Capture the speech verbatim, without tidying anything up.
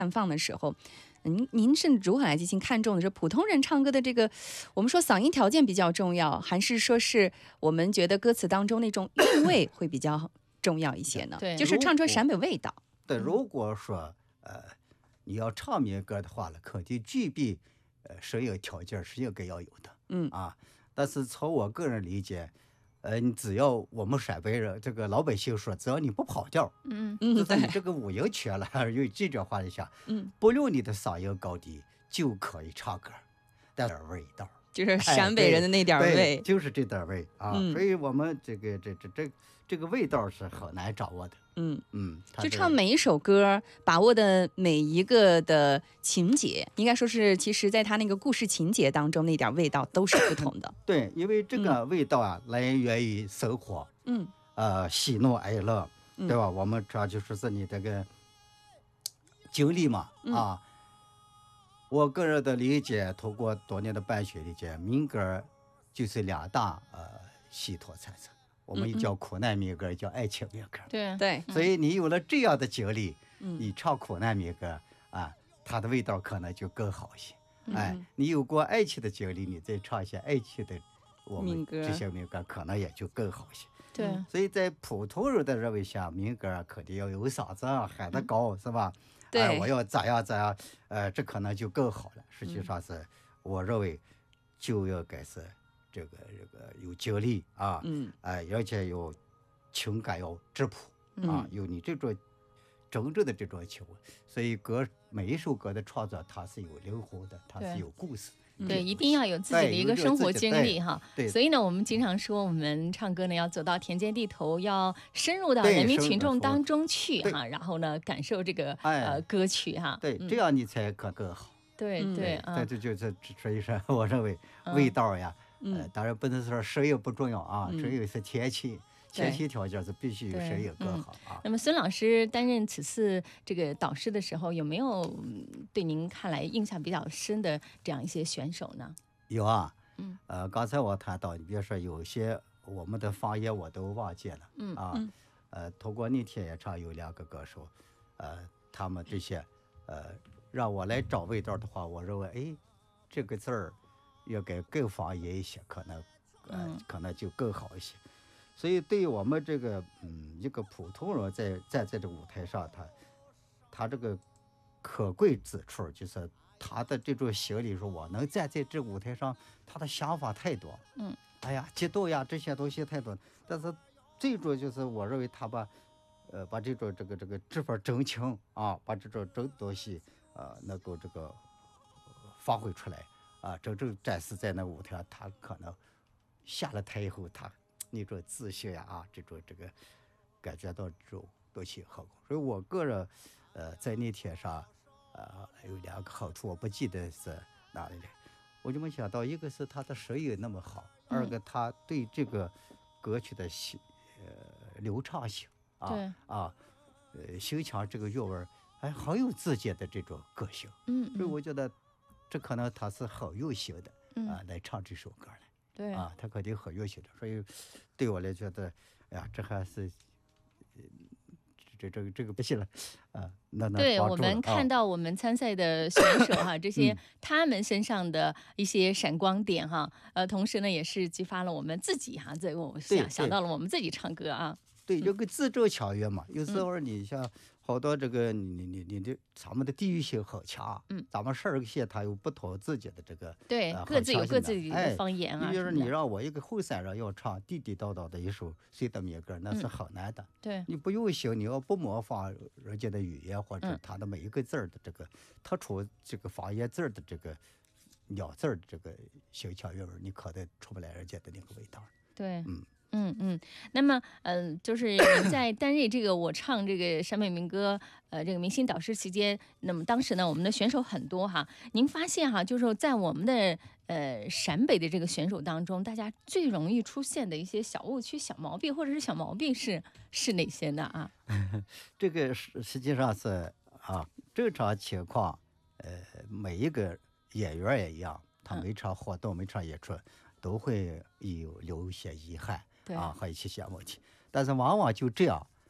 放的时候，您您是如何来进行看重的？是普通人唱歌的这个，我们说嗓音条件比较重要，还是说是我们觉得歌词当中那种韵味会比较重要一些呢？ 对， 就是唱出陕北味道。 对，如果说呃你要唱民歌的话了，肯定具备呃声音条件是应该要有的。 嗯啊，但是从我个人理解。呃，你只要我们陕北人这个老百姓说，只要你不跑调， 嗯嗯， 就是你这个五音缺了，用这句话一下， 嗯， 不论你的嗓音高低就可以唱歌，带点味道， 就是陕北人的那点味， 哎、就是这点味啊、 嗯。 所以我们这个这这这这个味道是很难掌握的。 嗯嗯， 就唱每一首歌，把握的每一个的情节，应该说是，其实在他那个故事情节当中，那点味道都是不同的。 对，因为这个味道啊，嗯、来源于生活， 嗯， 呃，喜怒哀乐，对吧？嗯、我们主要就说是你这个经历嘛， 嗯、 啊。我个人的理解，通过多年的办学理解，民歌就是两大呃系统产生。我们也叫苦难民歌，也叫爱情民歌。 对对， 所以你有了这样的经历， 嗯、 你唱苦难民歌啊，它的味道可能就更好一些。 嗯、 哎，你有过爱情的经历，你再唱一些爱情的我们民歌， 这些民歌可能也就更好一些。 对， 所以在普通人的认为下，民歌肯定要有嗓子啊，喊得高，嗯、是吧？ 对、 哎，我要咋样咋样，呃，这可能就更好了。实际上是，嗯、我认为就应该是这个这个有经历啊， 嗯， 哎，而且有情感要质朴啊， 嗯、 有你这种真正的这种情，所以歌每一首歌的创作它是有灵魂的，它是有故事。 对，一定要有自己的一个生活经历哈。所以呢，我们经常说，我们唱歌呢要走到田间地头，要深入到人民群众当中去哈，然后呢感受这个呃歌曲哈。 对，这样你才可更好。 对对啊， 这就就是所以说，我认为味道呀，呃，当然不能说声音不重要啊，声音是前期。前期条件是必须有声音更好啊、嗯。 那么孙老师担任此次这个导师的时候，有没有对您看来印象比较深的这样一些选手呢？ 有啊， 嗯， 呃，刚才我谈到，你比如说有些我们的方言我都忘记了， 嗯啊， 嗯呃，通过那天演唱有两个歌手，呃，他们这些，呃，让我来找味道的话，我认为，哎，这个字儿应该更方言一些，可能，呃， 嗯、 可能就更好一些。所以，对于我们这个嗯一个普通人在站在这舞台上，他他这个可贵之处就是他的这种心理，说我能站在这舞台上，他的想法太多， 嗯， 哎呀，激动呀，这些东西太多。但是最主要就是我认为他把呃把这种这个这个这份真情啊，把这种真东西呃能够这个发挥出来啊，真正展示在那舞台上，他可能下了台以后，他。那种自信呀啊，这种这个感觉到这种东西很好，所以我个人呃在那天上呃有两个好处，我不记得是哪里来，我就没想到，一个是他的声音那么好， 嗯、 二个他对这个歌曲的呃流畅性啊啊呃形象这个韵味还很有自己的这种个性， 嗯， 所以我觉得这可能他是很用心的、 嗯、 啊来唱这首歌来。 对啊，他肯定很用心的，所以对我来觉得，哎呀，这还是，呃、这这个这个不行了，啊，那那对我们看到我们参赛的选手哈，这些他们身上的一些闪光点哈，呃，同时呢也是激发了我们自己哈，这我想想到了我们自己唱歌啊。 对，有个自证强约嘛。有时候你像好多这个，你你你的咱们的地域性很强， 嗯， 咱们十二个县它有不同自己的这个， 对， 呃、 各自有各自的方言啊。 你比如说，你让我一个后山人要唱地地道道的一首谁的民歌，那是很难的。 嗯、对， 你不用心，你要不模仿人家的语言或者他的每一个字儿的这个特殊这个方言字儿的这个鸟字儿的这个形象韵味，你可能出不来人家的那个味道。 对， 嗯。 嗯嗯，那么嗯、呃，就是您在担任这个我唱这个陕北民歌呃这个明星导师期间，那么当时呢，我们的选手很多哈，您发现哈，就是在我们的呃陕北的这个选手当中，大家最容易出现的一些小误区、小毛病或者是小毛病是是哪些呢啊？ 这个实实际上是啊，正常情况，呃，每一个演员也一样，他每场活动、嗯、每场演出都会有留一些遗憾。啊，还有一些小问题，但是往往就这样